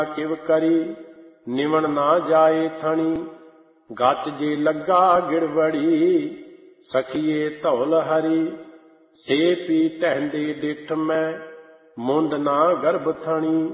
ਕਿਵ ਕਰੀ ਨਿਵਣ ਨਾ ਜਾਏ ਥਣੀ। ਗੱਚ ਜੇ ਲੱਗਾ ਗਿੜਵੜੀ ਸਖੀਏ ਧੌਲ ਹਰੀ। ਸੇ ਪੀ ਟਹਿੰਦੇ ਡਿਠ ਮੈਂ ਮੁੰਡ ਨਾ ਗਰਭ ਥਣੀ।